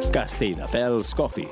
Castelldefels Coffee.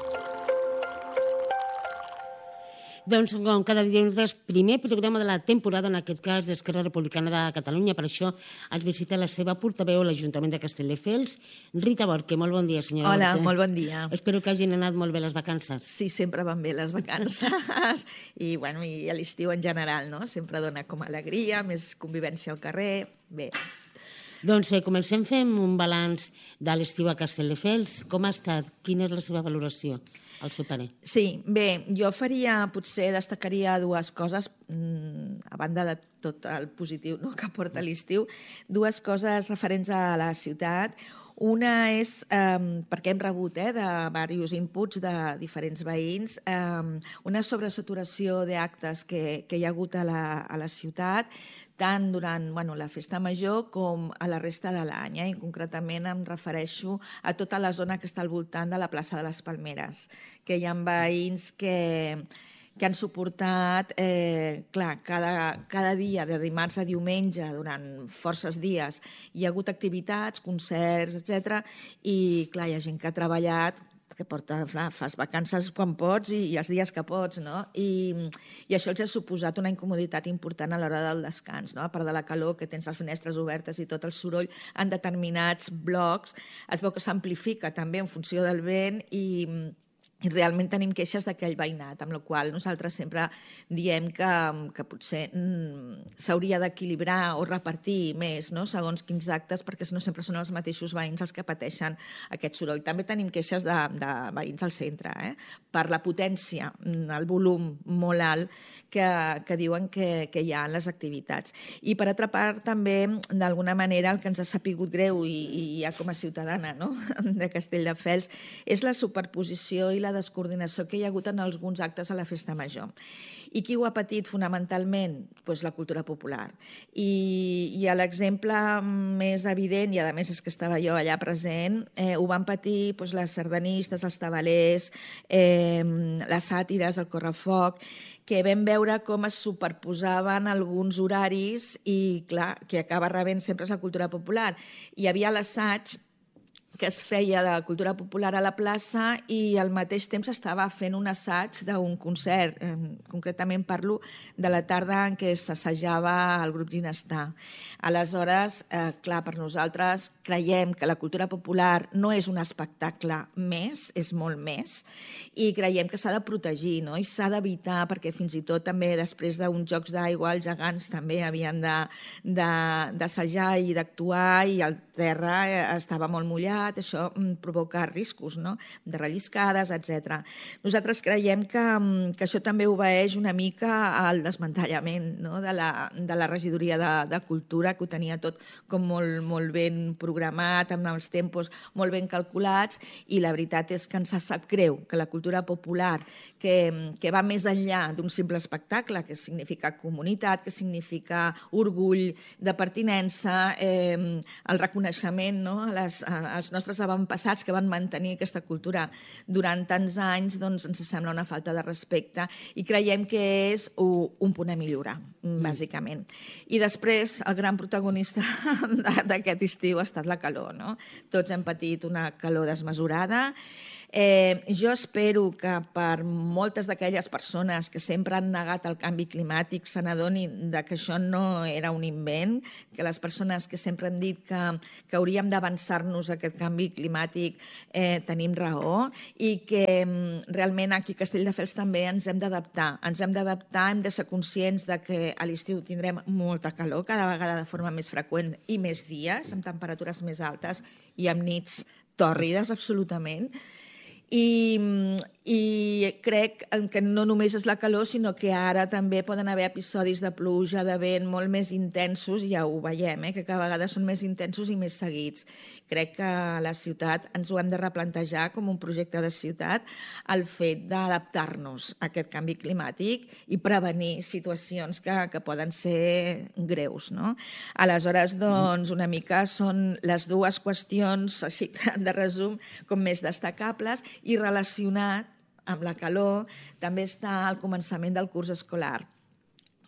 Doncs, com cada dilluns, primer programa de la temporada, en aquest cas d'Esquerra Republicana de Catalunya. Per això ens visita la seva portaveu a l'Ajuntament de Castelldefels, Rita Borque. Molt bon dia, senyora Borque. Hola, molt bon dia. Espero que hagin anat molt bé les vacances. Sí, sempre van bé les vacances. I a l'estiu en general, no? Sempre dona com alegria, més convivència al carrer. Bé. Doncs comencem fent un balanç de l'estiu a Castelldefels. Com ha estat? Quina és la seva valoració, al seu parer? Sí, bé, jo potser destacaria dues coses, a banda de tot el positiu que porta l'estiu, dues coses referents a la ciutat. Una és, perquè hem rebut de diversos inputs de diferents veïns, una sobresaturació d'actes que hi ha hagut a la ciutat, tant durant la festa major com a la resta de l'any. I concretament em refereixo a tota la zona que està al voltant de la plaça de les Palmeres, que hi ha veïns que han suportat, cada dia, de dimarts a diumenge, durant forces dies, hi ha hagut activitats, concerts, etc. I, hi ha gent que ha treballat, que fas vacances quan pots i els dies que pots, no? I això els ha suposat una incomoditat important a l'hora del descans, no? A part de la calor, que tens les finestres obertes i tot el soroll en determinats blocs, es veu que s'amplifica també en funció del vent i realment tenim queixes d'aquell veïnat, amb la qual nosaltres sempre diem que potser s'hauria d'equilibrar o repartir més, no? Segons quins actes, perquè no sempre són els mateixos veïns els que pateixen aquest soroll. També tenim queixes de veïns al centre, per la potència, el volum molt alt que diuen que hi ha en les activitats. I per altra part, també, d'alguna manera, el que ens ha sapigut greu, i ja com a ciutadana de Castelldefels, és la superposició i la descoordinació que hi ha hagut en alguns actes a la festa major. I qui ho ha patit fonamentalment? Doncs la cultura popular. I l'exemple més evident, i a més és que estava jo allà present, ho van patir les sardanistes, els tabalers, les sàtires, el correfoc, que vam veure com es superposaven alguns horaris i, clar, qui acaba rebent sempre és la cultura popular. Hi havia l'assaig que es feia de cultura popular a la plaça i al mateix temps estava fent un assaig d'un concert. Concretament parlo de la tarda en què s'assajava el grup Ginestar. Aleshores, clar, per nosaltres creiem que la cultura popular no és un espectacle més, és molt més, i creiem que s'ha de protegir, no? I s'ha d'evitar, perquè fins i tot també després d'uns jocs d'aigua els gegants també havien d'assajar i d'actuar i el terra estava molt mullat, això provoca riscos, no? De relliscades, etc. Nosaltres creiem que això també obeeix una mica al desmantellament, no? de la regidoria de cultura, que ho tenia tot com molt ben programat, amb els tempos molt ben calculats, i la veritat és que ens sap greu que la cultura popular, que va més enllà d'un simple espectacle, que significa comunitat, que significa orgull de pertinença, el reconeixement, no? als nostres avantpassats que van mantenir aquesta cultura durant tants anys, doncs ens sembla una falta de respecte i creiem que és un punt a millorar, bàsicament. I després, el gran protagonista d'aquest estiu ha estat la calor, no? Tots hem patit una calor desmesurada. Jo espero que per moltes d'aquelles persones que sempre han negat el canvi climàtic se n'adonin que això no era un invent, que les persones que sempre hem dit que hauríem d'avançar-nos a aquest canvi climàtic tenim raó i que realment aquí a Castelldefels també ens hem d'adaptar. Ens hem d'adaptar, hem de ser conscients de que a l'estiu tindrem molta calor, cada vegada de forma més freqüent i més dies, amb temperatures més altes i amb nits tòrrides, absolutament. I crec que no només és la calor, sinó que ara també poden haver episodis de pluja, de vent molt més intensos, ja ho veiem, que cada vegada són més intensos i més seguits. Crec que a la ciutat ens ho hem de replantejar com un projecte de ciutat, el fet d'adaptar-nos a aquest canvi climàtic i prevenir situacions que poden ser greus, no? Aleshores, doncs, una mica són les dues qüestions, així de resum, com més destacables, i relacionat amb la calor també està el començament del curs escolar,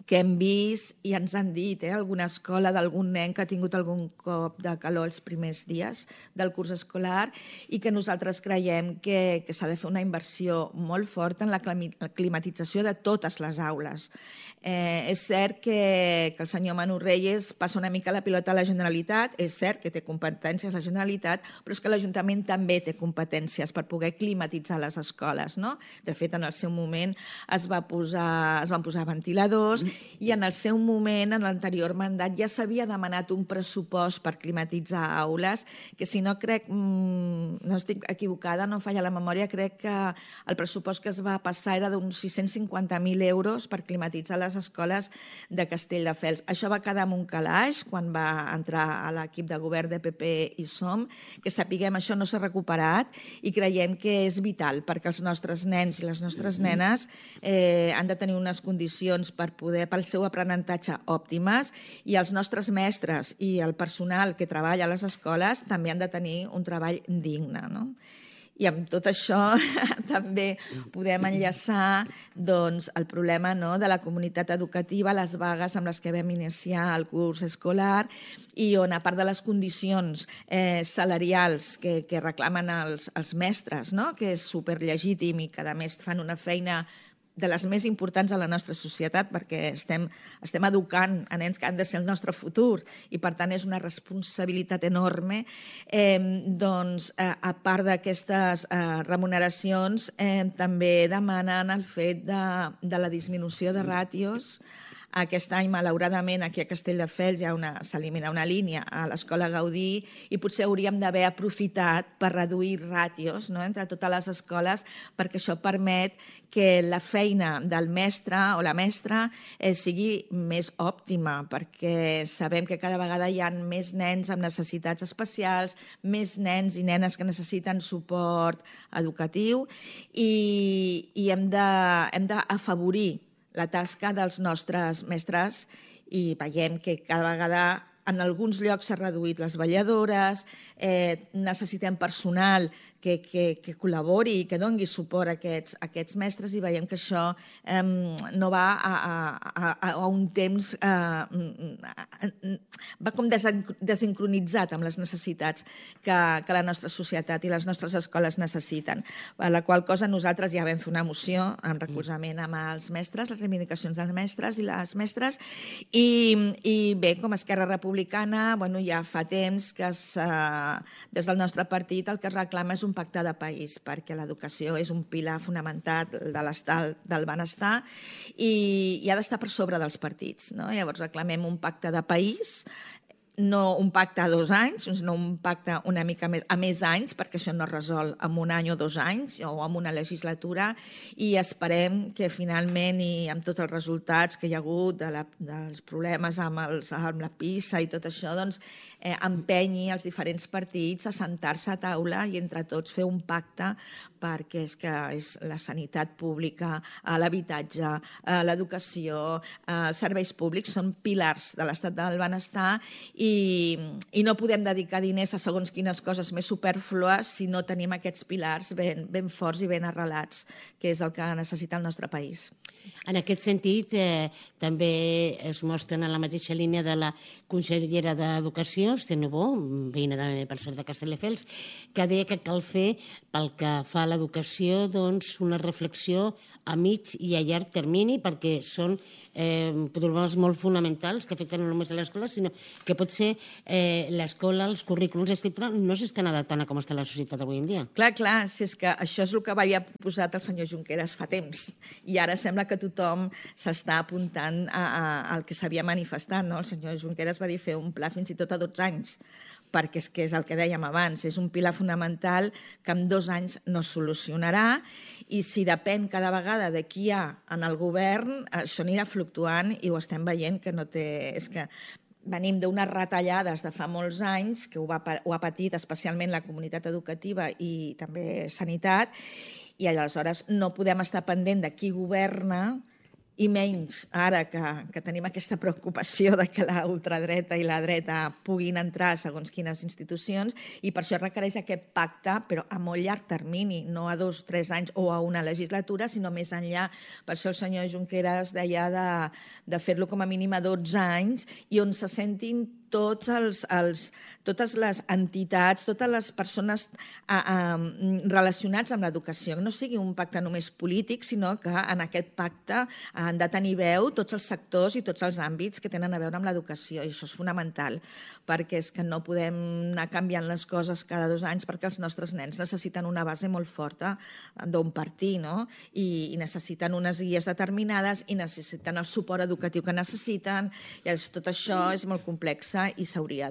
que hem vist i ens han dit, alguna escola d'algun nen que ha tingut algun cop de calor els primers dies del curs escolar i que nosaltres creiem que s'ha de fer una inversió molt forta en la climatització de totes les aules. És cert que el senyor Manu Reyes passa una mica la pilota a la Generalitat, és cert que té competències la Generalitat, però és que l'Ajuntament també té competències per poder climatitzar les escoles, no? De fet, en el seu moment es van posar ventiladors i en el seu moment, en l'anterior mandat, ja s'havia demanat un pressupost per climatitzar aules, que si no crec, no estic equivocada, no falla la memòria, crec que el pressupost que es va passar era d'uns 650.000 euros per climatitzar les escoles de Castelldefels. Això va quedar en un calaix quan va entrar a l'equip de govern de PP i SOM, que sapiguem això no s'ha recuperat i creiem que és vital perquè els nostres nens i les nostres nenes han de tenir unes condicions pel seu aprenentatge òptimes i els nostres mestres i el personal que treballa a les escoles també han de tenir un treball digne, no? I amb tot això també podem enllaçar el problema de la comunitat educativa, les vagues amb les que vam iniciar el curs escolar i on, a part de les condicions salarials que reclamen els mestres, que és superlegítim i que, a més, fan una feina de les més importants a la nostra societat perquè estem educant a nens que han de ser el nostre futur i, per tant, és una responsabilitat enorme. A part d'aquestes remuneracions, també demanen el fet de la disminució de ràtios. Aquest any, malauradament, aquí a Castelldefels s'elimina una línia a l'Escola Gaudí i potser hauríem d'haver aprofitat per reduir ràtios entre totes les escoles perquè això permet que la feina del mestre o la mestra sigui més òptima perquè sabem que cada vegada hi ha més nens amb necessitats especials, més nens i nenes que necessiten suport educatiu i hem d'afavorir la tasca dels nostres mestres i veiem que cada vegada en alguns llocs s'ha reduït les vetlladores, necessitem personal que col·labori i que doni suport a aquests mestres i veiem que això no va a un temps... va com desincronitzat amb les necessitats que la nostra societat i les nostres escoles necessiten. Per la qual cosa nosaltres ja vam fer una moció en recolzament amb els mestres, les reivindicacions dels mestres i les mestres, i bé, com a Esquerra Republicana, ja fa temps que des del nostre partit el que es reclama és un pacte de país, perquè l'educació és un pilar fonamental de l'estat del benestar i ha d'estar per sobre dels partits. Llavors reclamem un pacte de país, no un pacte a 2 anys, sinó un pacte una mica més a més anys, perquè això no es resol en 1 any o 2 anys o en una legislatura, i esperem que finalment, i amb tots els resultats que hi ha hagut dels problemes amb la PISA i tot això, empenyi els diferents partits a sentar-se a taula i entre tots fer un pacte perquè és la sanitat pública, l'habitatge, l'educació, els serveis públics són pilars de l'estat del benestar i no podem dedicar diners a segons quines coses més superflues si no tenim aquests pilars ben forts i ben arrelats, que és el que necessita el nostre país. En aquest sentit, també es mostren en la mateixa línia de la consellera d'Educació, Esther Niubó, veïna també, per cert, de Castelldefels, que deia que cal fer, pel que fa a l'educació, una reflexió a mig i a llarg termini, perquè són problemes molt fonamentals que afecten no només a l'escola, sinó que potser l'escola, els currículums, etc., no s'estan adaptant a com està la societat avui en dia. Clar, si és que això és el que havia posat el senyor Junqueras fa temps, i ara sembla que tothom s'està apuntant al que s'havia manifestat. El senyor Junqueras va dir fer un pla fins i tot a 12 anys, perquè és el que dèiem abans, és un pilar fonamental que en 2 anys no es solucionarà i si depèn cada vegada de qui hi ha en el govern, això anirà fluctuant i ho estem veient que no té... És que venim d'unes retallades de fa molts anys, que ho ha patit especialment la comunitat educativa i també sanitat, i aleshores no podem estar pendent de qui governa i menys ara que tenim aquesta preocupació de que la ultradreta i la dreta puguin entrar segons quines institucions, i per això requereix aquest pacte, però a molt llarg termini, no a 2 o 3 anys o a una legislatura, sinó més enllà. Per això el senyor Junqueras deia de fer-lo com a mínim a 12 anys i on se sentin totes les entitats, totes les persones relacionats amb l'educació. Que no sigui un pacte només polític, sinó que en aquest pacte han de tenir veu tots els sectors i tots els àmbits que tenen a veure amb l'educació. I això és fonamental, perquè és que no podem anar canviant les coses cada 2 anys, perquè els nostres nens necessiten una base molt forta d'on partir, no? I necessiten unes guies determinades i necessiten el suport educatiu que necessiten. I tot això és molt complex i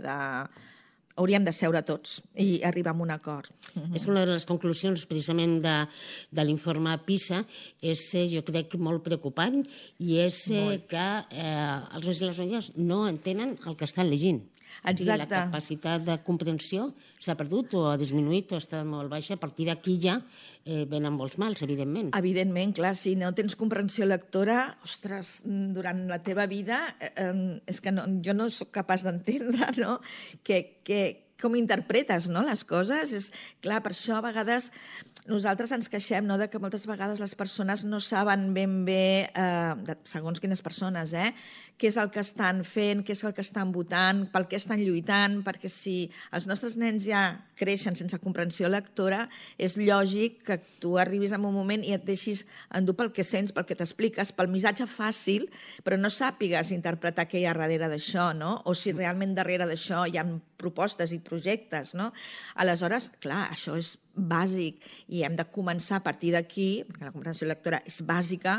hauríem de seure tots i arribar a un acord. És una de les conclusions precisament de l'informe PISA, és, jo crec, molt preocupant, i és que els nois i les noies no entenen el que estan llegint. Exacte. La capacitat de comprensió s'ha perdut o ha disminuït o està molt baixa. A partir d'aquí ja venen molts mals, evidentment. Evidentment, clar, si no tens comprensió lectora, ostres, durant la teva vida, és que jo no sóc capaç d'entendre, no?, com interpretes, no?, les coses. És clar, per això a vegades nosaltres ens queixem, no?, de que moltes vegades les persones no saben ben bé, segons quines persones, què és el que estan fent, què és el que estan votant, pel què estan lluitant, perquè si els nostres nens ja creixen sense comprensió lectora, és lògic que tu arribis en un moment i et deixis endur pel que sents, pel que t'expliques, pel missatge fàcil, però no sàpigues interpretar què hi ha darrere d'això, no?, o si realment darrere d'això hi ha propostes i projectes, no? Aleshores, clar, això és bàsic i hem de començar a partir d'aquí, perquè la comprensió lectora és bàsica,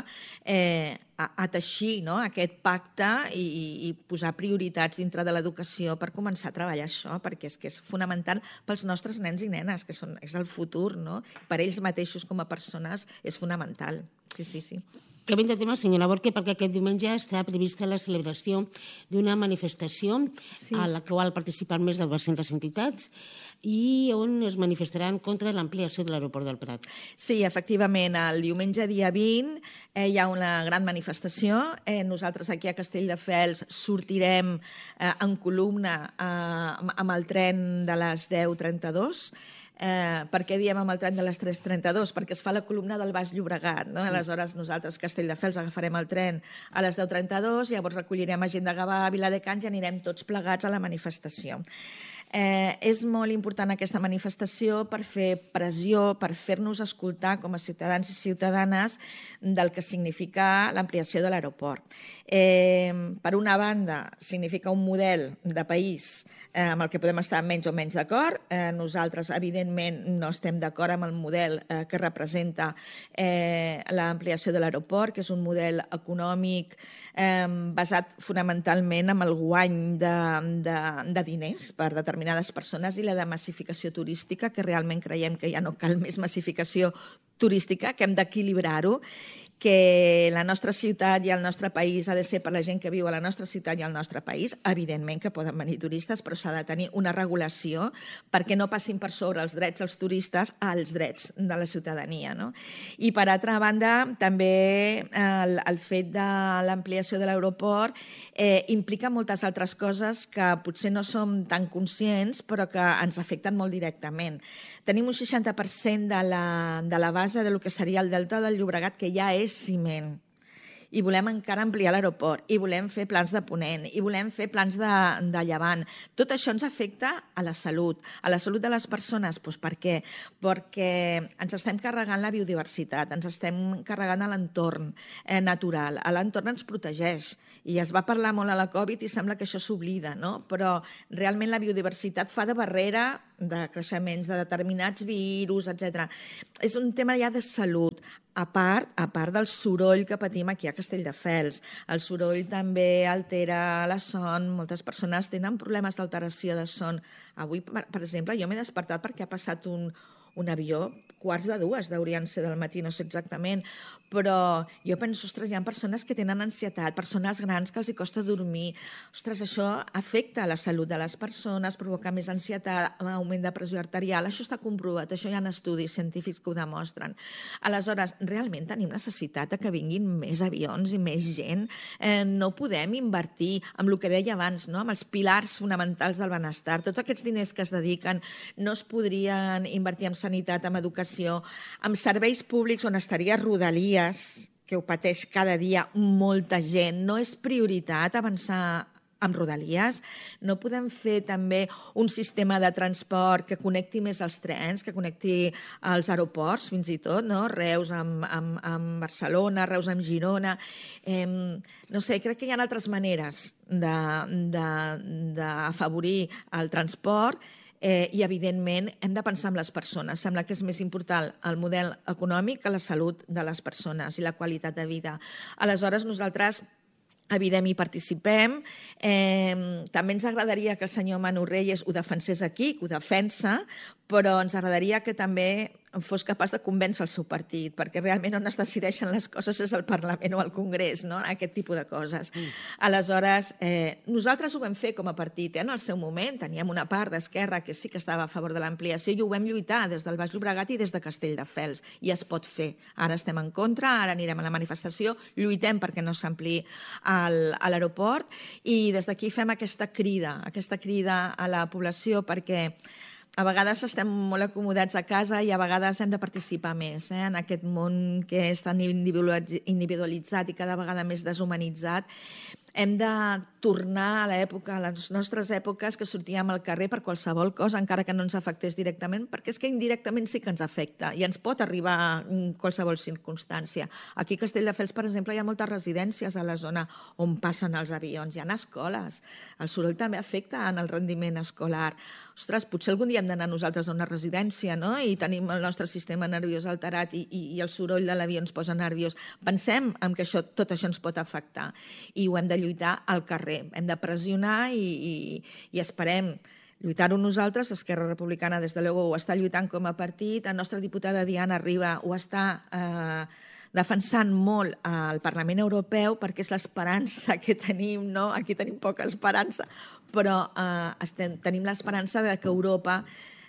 a teixir, no?, aquest pacte i posar prioritats dintre de l'educació per començar a treballar això, perquè és que és fonamental pels nostres nens i nenes, que és el futur, no? Per ells mateixos com a persones és fonamental. Sí. Canviem de tema, senyora Borque, perquè aquest diumenge està prevista la celebració d'una manifestació a la qual participen més de 200 entitats i on es manifestaran contra l'ampliació de l'aeroport del Prat. Sí, efectivament, el diumenge dia 20 hi ha una gran manifestació. Nosaltres aquí a Castelldefels sortirem en columna amb el tren de les 10:32. Per què diem amb el tren de les 3:32? Perquè es fa la columna del Baix Llobregat, no? Aleshores nosaltres, Castelldefels, agafarem el tren a les 10:32, llavors recollirem gent de Gavà a Viladecans i anirem tots plegats a la manifestació. És molt important aquesta manifestació per fer pressió, per fer-nos escoltar com a ciutadans i ciutadanes del que significa l'ampliació de l'aeroport. Per una banda, significa un model de país amb el que podem estar menys o menys d'acord. Nosaltres, evidentment, no estem d'acord amb el model que representa l'ampliació de l'aeroport, que és un model econòmic basat fonamentalment en el guany de diners per determinades persones i la de massificació turística, que realment creiem que ja no cal més massificació turística, que hem d'equilibrar-ho, que la nostra ciutat i el nostre país ha de ser per la gent que viu a la nostra ciutat i al nostre país. Evidentment que poden venir turistes, però s'ha de tenir una regulació perquè no passin per sobre els drets dels turistes als drets de la ciutadania, no? I, per altra banda, també el fet de l'ampliació de l'aeroport implica moltes altres coses que potser no som tan conscients, però que ens afecten molt directament. Tenim un 60% de la base del que seria el delta del Llobregat, que ja és ciment. I volem encara ampliar l'aeroport, i volem fer plans de ponent, i volem fer plans de llevant. Tot això ens afecta a la salut de les persones. Doncs per què? Perquè ens estem carregant la biodiversitat, ens estem carregant l'entorn natural. L'entorn ens protegeix, i es va parlar molt a la Covid i sembla que això s'oblida, no? Però realment la biodiversitat fa de barrera de creixements de determinats virus, etc. És un tema ja de salut, a part del soroll que patim aquí a Castelldefels. El soroll també altera la son, moltes persones tenen problemes d'alteració de son. Avui, per exemple, jo m'he despertat perquè ha passat un un avió, 1:45 deurien ser del matí, no sé exactament, però jo penso, ostres, hi ha persones que tenen ansietat, persones grans que els hi costa dormir. Ostres, això afecta la salut de les persones, provoca més ansietat, augment de pressió arterial, això està comprovat, això hi ha estudis científics que ho demostren. Aleshores, realment tenim necessitat de que vinguin més avions i més gent. No podem invertir en el que deia abans, no? Amb els pilars fonamentals del benestar. Tots aquests diners que es dediquen no es podrien invertir en sanitat, en educació, en serveis públics on estaria Rodalies, que ho pateix cada dia molta gent. No és prioritat avançar amb Rodalies. No podem fer també un sistema de transport que connecti més els trens, que connecti els aeroports, fins i tot, no? Reus amb Barcelona, Reus amb Girona. No sé, crec que hi ha altres maneres d'afavorir el transport i, evidentment, hem de pensar en les persones. Sembla que és més important el model econòmic que la salut de les persones i la qualitat de vida. Aleshores, nosaltres evident, hi participem. També ens agradaria que el senyor Manu Reyes ho defensés aquí, que ho defensa, però ens agradaria que també fos capaç de convèncer el seu partit, perquè realment on es decideixen les coses és al Parlament o al Congrés, no? Aquest tipus de coses. Aleshores, nosaltres ho vam fer com a partit. En el seu moment teníem una part d'Esquerra que sí que estava a favor de l'ampliació i ho vam lluitar des del Baix Llobregat i des de Castelldefels. I es pot fer. Ara estem en contra, ara anirem a la manifestació, lluitem perquè no s'ampliï a l'aeroport i des d'aquí fem aquesta crida a la població perquè a vegades estem molt acomodats a casa i a vegades hem de participar més en aquest món que és tan individualitzat i cada vegada més deshumanitzat. Hem de tornar a l'època, a les nostres èpoques, que sortíem al carrer per qualsevol cosa, encara que no ens afectés directament, perquè és que indirectament sí que ens afecta i ens pot arribar en qualsevol circumstància. Aquí a Castelldefels, per exemple, hi ha moltes residències a la zona on passen els avions, hi ha escoles. El soroll també afecta en el rendiment escolar. Ostres, potser algun dia hem d'anar nosaltres a una residència, no? I tenim el nostre sistema nerviós alterat i el soroll de l'avió ens posa nerviós. Pensem en que tot això ens pot afectar i ho hem de lluitar al carrer. Hem de pressionar i esperem lluitar-ho nosaltres. Esquerra Republicana, des de luego, ho està lluitant com a partit. La nostra diputada Diana Riba ho està defensant molt al Parlament Europeu perquè és l'esperança que tenim, no? Aquí tenim poca esperança, però tenim l'esperança que Europa,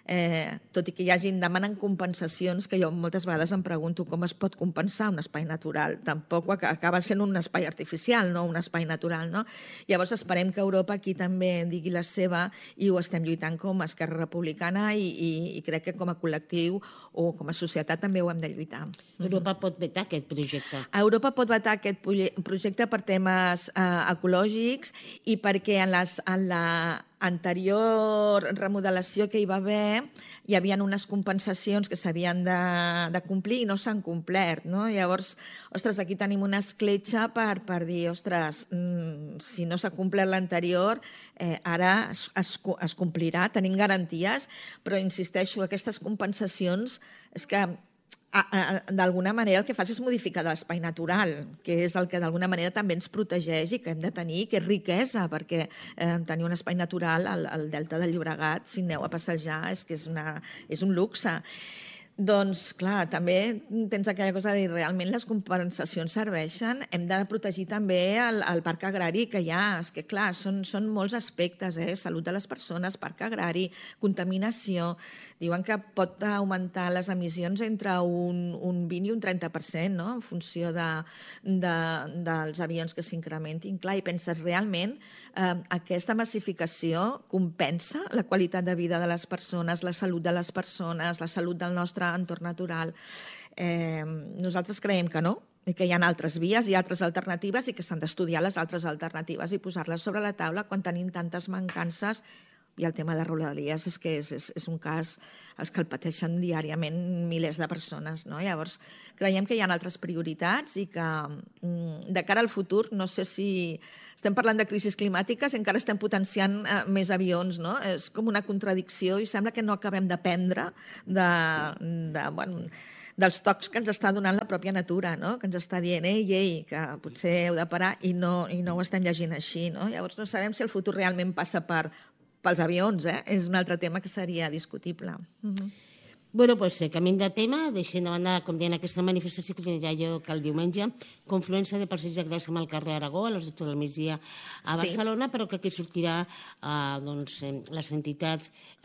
tot i que demanen compensacions, que jo moltes vegades em pregunto com es pot compensar un espai natural. Tampoc acaba sent un espai artificial, no un espai natural, no? Llavors esperem que Europa aquí també digui la seva i ho estem lluitant com a Esquerra Republicana i crec que com a col·lectiu o com a societat també ho hem de lluitar. Europa pot vetar aquest projecte? Europa pot vetar aquest projecte per temes ecològics i perquè en la anterior remodelació que hi va haver hi havia unes compensacions que s'havien de complir i no s'han complert, no? Llavors, ostres, aquí tenim una escletxa per dir, ostres, si no s'ha complert l'anterior, ara es complirà, tenim garanties, però insisteixo, aquestes compensacions és que d'alguna manera el que fas és modificar l'espai natural, que és el que d'alguna manera també ens protegeix i que hem de tenir, que és riquesa, perquè tenir un espai natural al Delta del Llobregat, si aneu a passejar, és que és un luxe. Doncs, clar, també tens aquella cosa de dir, realment les compensacions serveixen, hem de protegir també el parc agrari que hi ha, és que, clar, són molts aspectes, salut de les persones, parc agrari, contaminació, diuen que pot augmentar les emissions entre un 20 i un 30%, no?, en funció dels avions que s'incrementin. Clar, i penses, realment, aquesta massificació compensa la qualitat de vida de les persones, la salut de les persones, la salut del nostre entorn natural. Nosaltres creiem que no, i que hi ha altres vies i altres alternatives i que s'han d'estudiar les altres alternatives i posar-les sobre la taula quan tenim tantes mancances. I el tema de Rodalies és que és un cas que el pateixen diàriament milers de persones, no? Llavors, creiem que hi ha altres prioritats i que de cara al futur, no sé si estem parlant de crisis climàtiques i encara estem potenciant més avions, no? És com una contradicció i sembla que no acabem d'aprendre dels tocs que ens està donant la pròpia natura, no? Que ens està dient, ei, que potser heu de parar i no ho estem llegint així, no? Llavors no sabem si el futur realment passa pels avions, és un altre tema que seria discutible. Bueno, doncs, canviant de tema, deixem de banda, com deien, aquesta manifestació que tindrà lloc el diumenge, confluència de passeig de Gràcia amb el carrer Aragó a les 12 del migdia a Barcelona, però que aquí sortirà les entitats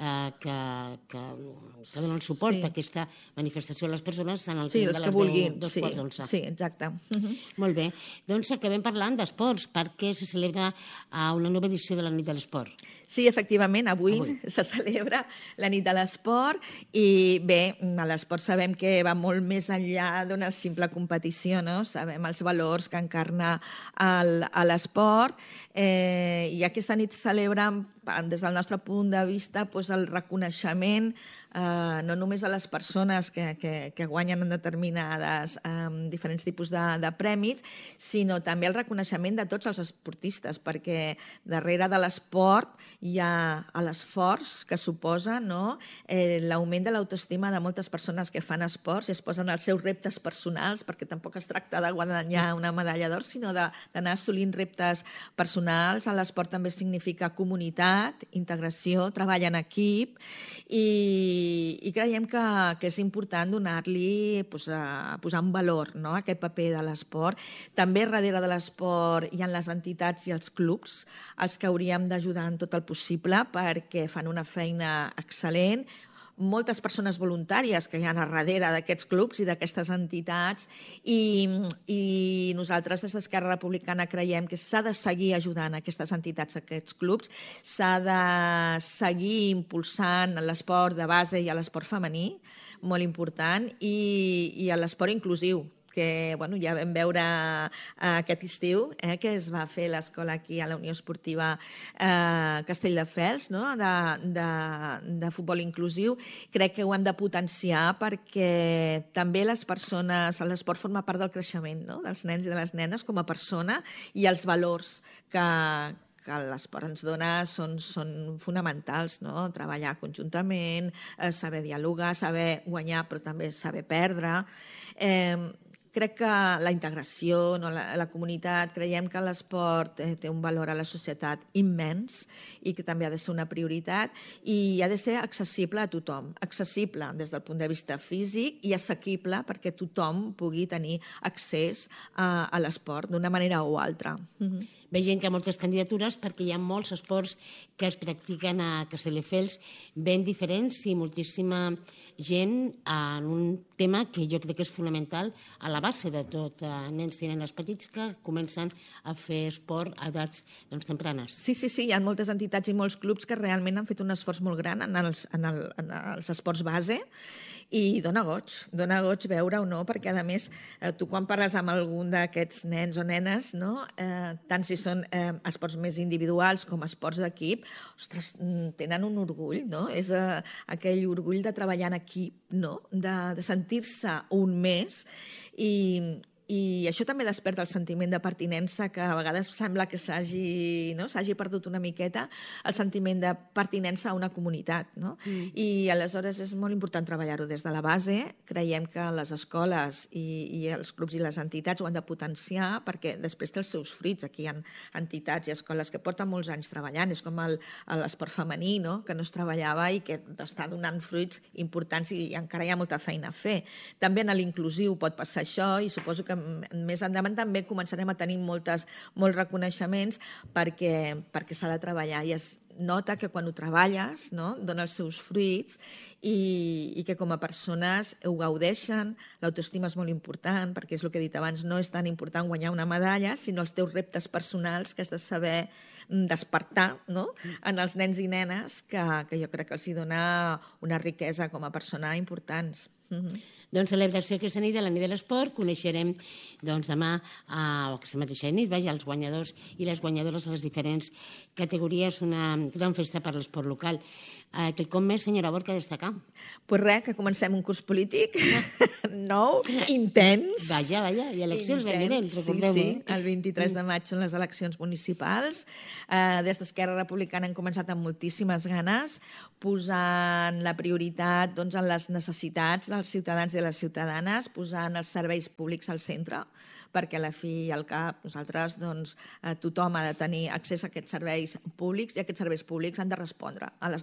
que donen suport a aquesta manifestació a les persones en el tren de les 10, dos quarts d'11. Sí, exacte. Molt bé. Doncs acabem parlant d'esports, perquè se celebra una nova edició de la nit de l'esport. Sí, efectivament, avui se celebra la nit de l'esport i bé, a l'esport sabem que va molt més enllà d'una simple competició, no? Sabem els valors que encarna l'esport i aquesta nit celebra, des del nostre punt de vista, el reconeixement no només a les persones que guanyen en determinades diferents tipus de premis, sinó també el reconeixement de tots els esportistes, perquè darrere de l'esport hi ha l'esforç que suposa l'augment de l'autoestima de moltes persones que fan esports i es posen els seus reptes personals, perquè tampoc es tracta de guanyar una medalla d'or, sinó d'anar assolint reptes personals. L'esport també significa comunitat, integració, treball en equip i creiem que és important donar-li, posar en valor aquest paper de l'esport. També darrere de l'esport hi ha les entitats i els clubs, els que hauríem d'ajudar en tot el possible perquè fan una feina excel·lent, moltes persones voluntàries que hi ha a darrere d'aquests clubs i d'aquestes entitats i nosaltres des d'Esquerra Republicana creiem que s'ha de seguir ajudant aquestes entitats, aquests clubs, s'ha de seguir impulsant l'esport de base i l'esport femení, molt important, i l'esport inclusiu, que ja vam veure aquest estiu, que es va fer l'escola aquí a la Unió Esportiva Castelldefels, de futbol inclusiu. Crec que ho hem de potenciar perquè també les persones, l'esport forma part del creixement dels nens i de les nenes com a persona i els valors que l'esport ens dona són fonamentals, treballar conjuntament, saber dialogar, saber guanyar però també saber perdre. Crec que la integració, la comunitat, creiem que l'esport té un valor a la societat immens i que també ha de ser una prioritat i ha de ser accessible a tothom, accessible des del punt de vista físic i assequible perquè tothom pugui tenir accés a l'esport d'una manera o altra. Veiem que hi ha moltes candidatures perquè hi ha molts esports que es practiquen a Castelldefels ben diferents i moltíssima gent en un tema que jo crec que és fonamental a la base de tot, nens i nenes petits que comencen a fer esport a edats tempranes. Sí, hi ha moltes entitats i molts clubs que realment han fet un esforç molt gran en els esports base i dona goig veure-ho, perquè a més tu quan parles amb algun d'aquests nens o nenes, tant si són esports més individuals com esports d'equip, ostres, tenen un orgull, és aquell orgull de treballar en equip, de sentir-se un més i això també desperta el sentiment de pertinença que a vegades sembla que s'hagi perdut una miqueta, el sentiment de pertinença a una comunitat. I aleshores és molt important treballar-ho des de la base. Creiem que les escoles i els clubs i les entitats ho han de potenciar perquè després té els seus fruits. Aquí hi ha entitats i escoles que porten molts anys treballant. És com l'esport femení, que no es treballava i que està donant fruits importants i encara hi ha molta feina a fer. També en l'inclusiu pot passar això i suposo que més endavant també començarem a tenir molts reconeixements perquè s'ha de treballar i es nota que quan ho treballes dona els seus fruits i que com a persones ho gaudeixen, l'autoestima és molt important perquè és el que he dit abans, no és tan important guanyar una medalla sinó els teus reptes personals que has de saber despertar en els nens i nenes que jo crec que els hi dona una riquesa com a persona importants. Doncs celebració aquesta nit de la nit de l'esport, coneixerem demà o aquesta mateixa nit, els guanyadors i les guanyadores de les diferents categories, una gran festa per l'esport local. Quelcom més, senyora Borca, a destacar? Doncs res, que comencem un curs polític nou, intens. Vaja, i eleccions ben evidents, recordeu-ho. Sí, el 23 de maig són les eleccions municipals. Des d'Esquerra Republicana hem començat amb moltíssimes ganes, posant la prioritat en les necessitats dels ciutadans i de les ciutadanes, posant els serveis públics al centre, perquè a la fi i al cap nosaltres, tothom ha de tenir accés a aquests serveis públics i aquests serveis públics han de respondre a les necessitats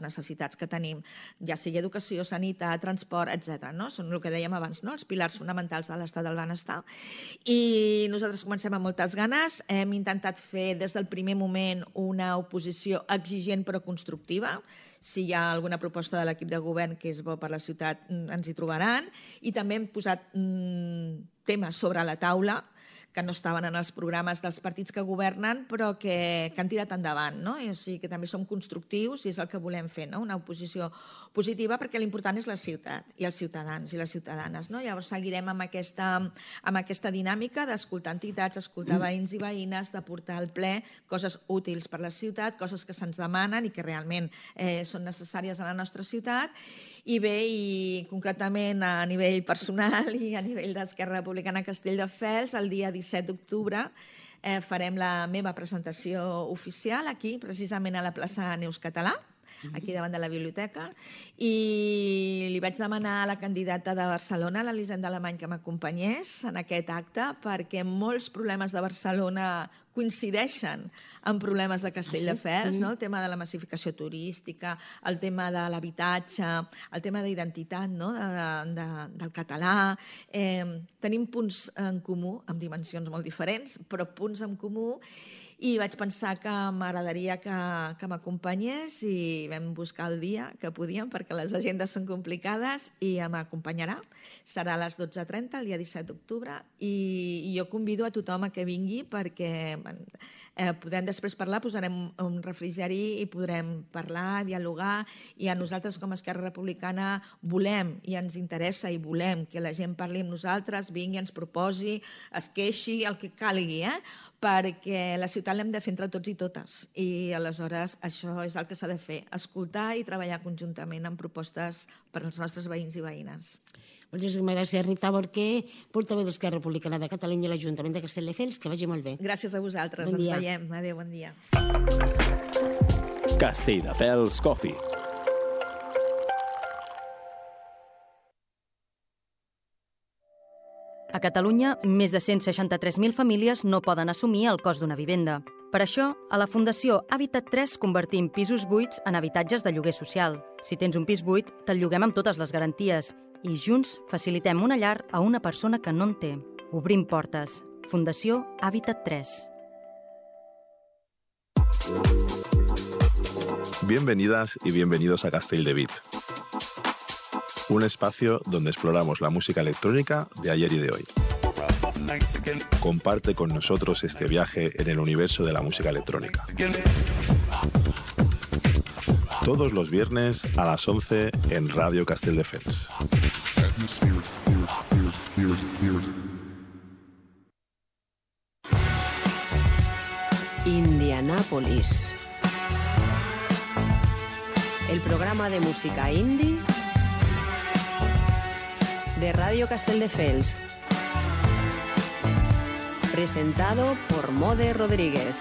necessitats que tenim, ja sigui educació, sanitat, transport, etc. No? Són el que dèiem abans, no? Els pilars fonamentals de l'estat del benestar. I nosaltres comencem amb moltes ganes. Hem intentat fer des del primer moment una oposició exigent però constructiva. Si hi ha alguna proposta de l'equip de govern que és bo per la ciutat, ens hi trobaran. I també hem posat temes sobre la taula que no estaven en els programes dels partits que governen, però que han tirat endavant. No? I, o sigui, que també som constructius i és el que volem fer, no? Una oposició positiva, perquè l'important és la ciutat i els ciutadans i les ciutadanes. No? Llavors seguirem amb aquesta dinàmica d'escoltar entitats, escoltar veïns i veïnes, de portar al ple coses útils per la ciutat, coses que se'ns demanen i que realment són necessàries a la nostra ciutat. I bé, i concretament a nivell personal i a nivell d'Esquerra Republicana Castelldefels, el dia 17 d'octubre farem la meva presentació oficial aquí, precisament a la plaça Neus Català, aquí davant de la biblioteca, i li vaig demanar a la candidata de Barcelona, l'Elisenda Alemany, que m'acompanyés en aquest acte, perquè molts problemes de Barcelona coincideixen amb problemes de Castelldefels, no? El tema de la massificació turística, el tema de l'habitatge, el tema d'identitat, no? Del català. Tenim punts en comú, amb dimensions molt diferents, però punts en comú, i vaig pensar que m'agradaria que m'acompanyés i vam buscar el dia que podíem perquè les agendes són complicades i m'acompanyarà. Serà a les 12:30, el dia 17 d'octubre, i jo convido a tothom a que vingui perquè podrem després parlar, posarem un refrigeri i podrem parlar, dialogar, i a nosaltres com a Esquerra Republicana volem i ens interessa i volem que la gent parli amb nosaltres, vingui, ens proposi, es queixi, el que calgui, perquè la ciutat l'hem de fer entre tots i totes, i aleshores això és el que s'ha de fer, escoltar i treballar conjuntament en propostes per als nostres veïns i veïnes. Moltíssimes gràcies, Rita Borquer, portaveu d'Esquerra Republicana de Catalunya a l'Ajuntament de Castelldefels. Que vagi molt bé. Gràcies a vosaltres, ens veiem. Adéu, bon dia. Castelldefels Coffee. A Catalunya, més de 163.000 famílies no poden assumir el cost d'una vivenda. Per això, a la Fundació Habitat 3 convertim pisos buits en habitatges de lloguer social. Si tens un pis buit, te'l lloguem amb totes les garanties i junts facilitem una llar a una persona que no en té. Obrim portes. Fundació Habitat 3. Bienvenidas y bienvenidos a Castelldevit, un espacio donde exploramos la música electrónica de ayer y de hoy. Comparte con nosotros este viaje en el universo de la música electrónica. Todos los viernes a las 11 en Radio Castelldefels. Indianápolis. El programa de música indie de Radio Castelldefels. Presentado por Mode Rodríguez.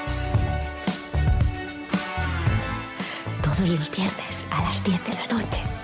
Todos los viernes a las 10 de la noche.